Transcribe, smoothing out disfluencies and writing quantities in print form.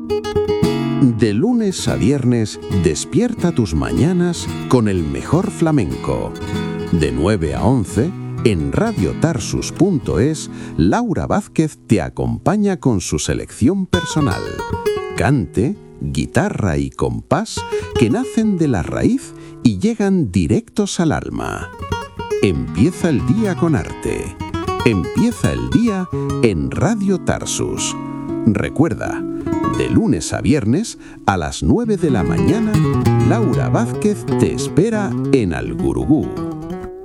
De lunes a viernes, despierta tus mañanas con el mejor flamenco. De 9 a 11, en radiotarsus.es, Laura Vázquez te acompaña con su selección personal. Cante, guitarra y compás que nacen de la raíz y llegan directos al alma. Empieza el día con arte. Empieza el día en Radio Tarsus. Recuerda, de lunes a viernes, a las 9 de la mañana, Laura Vázquez te espera en Al Gurugú.